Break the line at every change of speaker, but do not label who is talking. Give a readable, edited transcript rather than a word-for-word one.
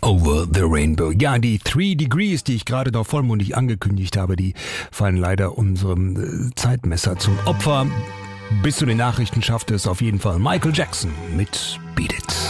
Over the Rainbow. Ja, die 3 Degrees, die ich gerade noch vollmundig angekündigt habe, die fallen leider unserem Zeitmesser zum Opfer. Bis zu den Nachrichten schafft es auf jeden Fall Michael Jackson mit Beat It.